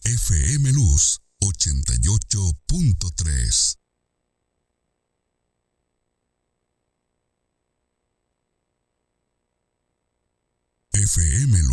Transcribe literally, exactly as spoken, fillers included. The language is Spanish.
F M Luz ochenta y ocho punto tres. F M Luz.